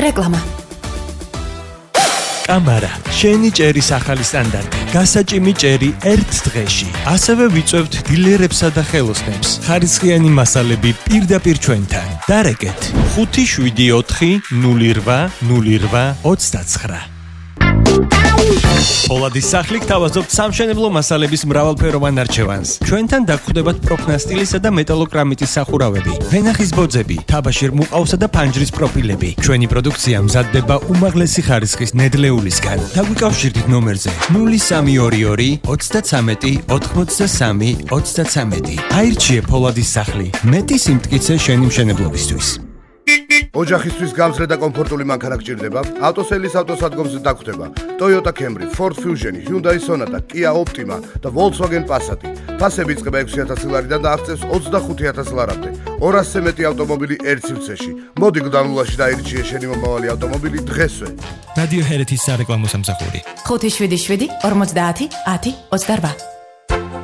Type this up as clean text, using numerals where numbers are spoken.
რეკლამა. კამარა, შენი ჭერის ახალი სტანდარტი. გასაჭიმი ჭერი ერთ დღეში. ასევე ვიწევთ დილერებსა და ხელოსნებს. ხარისხიანი მასალები პირდაპირ ჩვენთან. დარეკეთ 574 08 08 29. პოლადის სახლი გთავაზობთ სამშენებლო მასალების მრავალფეროვან არჩევანს. ჩვენთან დაგხვდებათ პროფნასტილისა და მეტალოკრამიტის სახურავები, ვენახის ბოძები, თაბაშირ მუყავსა და ფანჯრის პროფილები. ჩვენი პროდუქცია მზადდება უმაღლესი ხარისხის ნედლეულისგან. დაგვიკავშირდით ნომერზე 0322 33 83 33. აირჩიე პოლადის სახლი. მეტი სიმტკიცე შენი მშენებლობისთვის. ოჯახისთვის გამძლე და კომფორტული მანქანა გჭირდება? ავტოსელის ავტოსადგომზე დაგხვდება Toyota Camry, Ford Fusion, Hyundai Sonata, Kia Optima და Volkswagen Passat. ფასები იწყება 6000 ლარიდან და აღწევს 25000 ლარამდე. 200-ზე მეტი ავტომობილი ერთ სივრცეში. მოდი გუდანულაში დაირჩიე შენი მომავალი ავტომობილი დღესვე. რადიო ჰერეთის სარეკლამო სამსახური. 577 50 10 28.